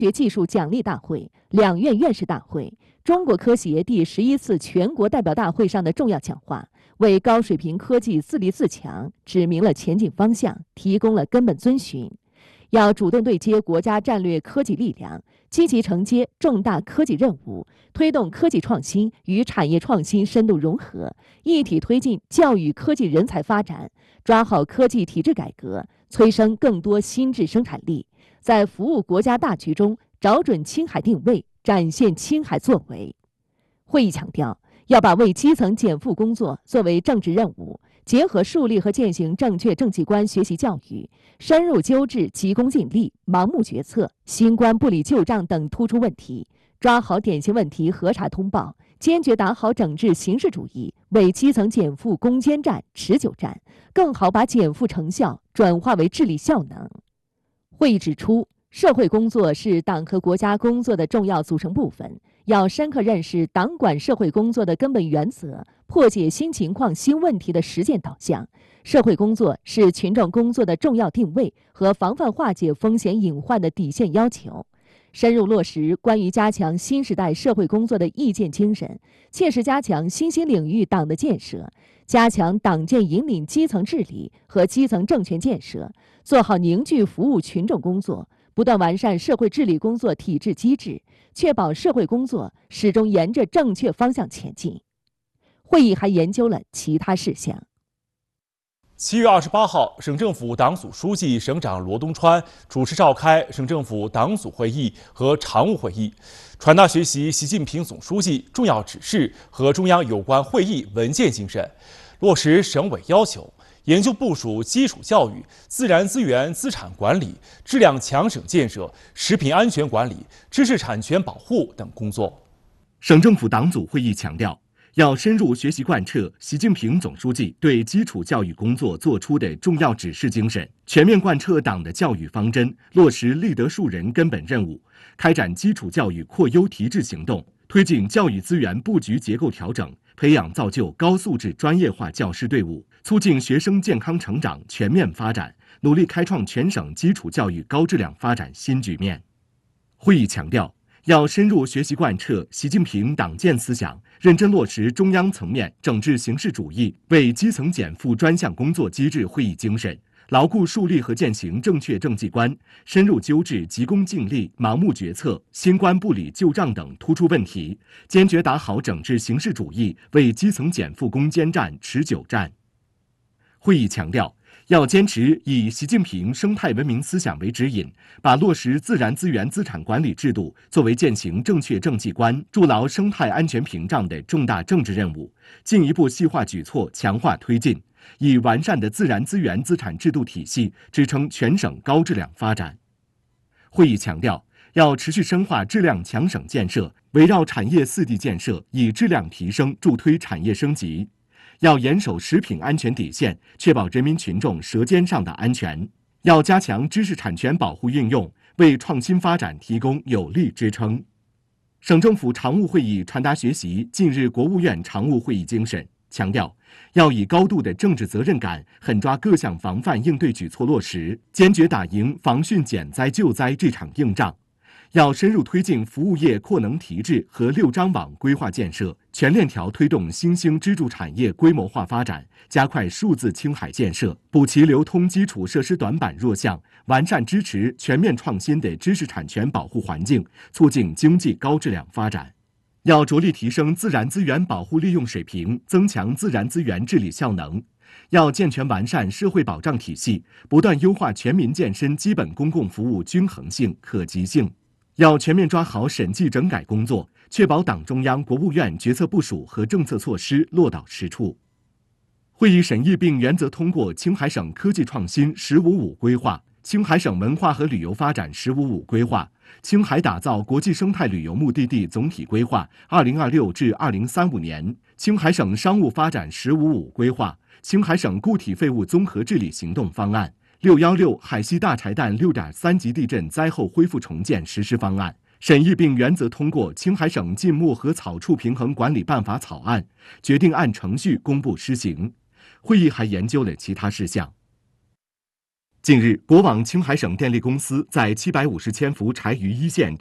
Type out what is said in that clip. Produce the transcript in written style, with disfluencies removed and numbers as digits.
学技术奖励大会、两院院士大会、中国科协第11次全国代表大会上的重要讲话，为高水平科技自立自强指明了前进方向，提供了根本遵循。要主动对接国家战略科技力量，积极承接重大科技任务，推动科技创新与产业创新深度融合，一体推进教育科技人才发展，抓好科技体制改革，催生更多新质生产力，在服务国家大局中找准青海定位，展现青海作为。会议强调，要把为基层减负工作作为政治任务，结合树立和践行正确政绩观学习教育，深入纠治急功近利、盲目决策、新冠不理旧账等突出问题，抓好典型问题核查通报，坚决打好整治形式主义为基层减负攻坚战、持久战，更好把减负成效转化为治理效能。会议指出，社会工作是党和国家工作的重要组成部分，要深刻认识党管社会工作的根本原则，破解新情况新问题的实践导向。社会工作是群众工作的重要定位和防范化解风险隐患的底线要求。深入落实关于加强新时代社会工作的意见精神，切实加强新兴领域党的建设，加强党建引领基层治理和基层政权建设，做好凝聚服务群众工作，不断完善社会治理工作体制机制，确保社会工作始终沿着正确方向前进。会议还研究了其他事项。 7月28号，省政府党组书记、省长罗东川主持召开省政府党组会议和常务会议，传达学习习近平总书记重要指示和中央有关会议文件精神，落实省委要求，研究部署基础教育、自然资源资产管理、质量强省建设、食品安全管理、知识产权保护等工作。 省政府党组会议强调，要深入学习贯彻习近平总书记对基础教育工作作出的重要指示精神，全面贯彻党的教育方针，落实立德树人根本任务，开展基础教育扩优提质行动，推进教育资源布局结构调整，培养造就高素质专业化教师队伍，促进学生健康成长全面发展，努力开创全省基础教育高质量发展新局面。会议强调，要深入学习贯彻习近平党建思想，认真落实中央层面整治形式主义为基层减负专项工作机制会议精神，牢固树立和践行正确政绩观，深入纠治急功近利、盲目决策、新冠不理旧账等突出问题，坚决打好整治形式主义为基层减负攻坚战、持久战。会议强调，要坚持以习近平生态文明思想为指引，把落实自然资源资产管理制度作为践行正确政绩观、筑牢生态安全屏障的重大政治任务，进一步细化举措，强化推进，以完善的自然资源资产制度体系支撑全省高质量发展。会议强调，要持续深化质量强省建设，围绕产业4地建设，以质量提升助推产业升级。要严守食品安全底线，确保人民群众舌尖上的安全。要加强知识产权保护运用，为创新发展提供有力支撑。省政府常务会议传达学习近日国务院常务会议精神，强调要以高度的政治责任感，狠抓各项防范应对举措落实，坚决打赢防汛减灾救灾这场硬仗。要深入推进服务业扩能提质和6张网规划建设，全链条推动新兴支柱产业规模化发展，加快数字青海建设，补齐流通基础设施短板弱项，完善支持全面创新的知识产权保护环境，促进经济高质量发展。要着力提升自然资源保护利用水平，增强自然资源治理效能。要健全完善社会保障体系，不断优化全民健身基本公共服务均衡性、可及性。要全面抓好审计整改工作，确保党中央、国务院决策部署和政策措施落到实处。会议审议并原则通过青海省科技创新“15+5”规划、青海省文化和旅游发展“15+5”规划、青海打造国际生态旅游目的地总体规划（2026至2035年）、青海省商务发展“15+5”规划、青海省固体废物综合治理行动方案、616海西大柴旦6.3级地震灾后恢复重建实施方案，审议并原则通过青海省禁牧和草畜平衡管理办法草案，决定按程序公布施行。会议还研究了其他事项。 近日，国网青海省电力公司在750千伏柴鱼一线